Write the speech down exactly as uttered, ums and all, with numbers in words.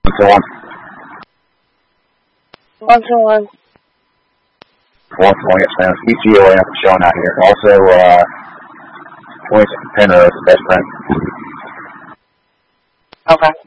One to one. One to one. One to one, yes, ma'am. E T O A up showing out here. Also, uh, twenty-six Penrose, best friend. Okay.